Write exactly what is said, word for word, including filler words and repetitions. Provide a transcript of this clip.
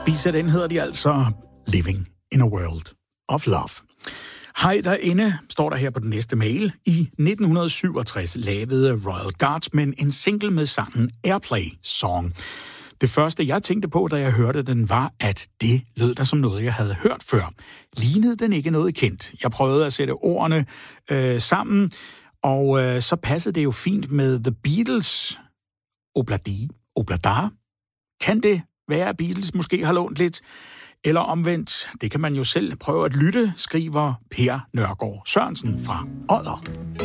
B-Z N hedder de altså Living in a World of Love. Hej derinde, står der her på den næste mail. I nitten syvogtres lavede Royal Guardsmen en single med sangen Airplay Song. Det første, jeg tænkte på, da jeg hørte den, var, at det lød der som noget, jeg havde hørt før. Lignede den ikke noget kendt? Jeg prøvede at sætte ordene øh, sammen, og øh, så passede det jo fint med The Beatles. Obladi, Oblada. Kan det være, at Beatles måske har lånt lidt? Eller omvendt, det kan man jo selv prøve at lytte, skriver Per Nørgaard Sørensen fra Odder.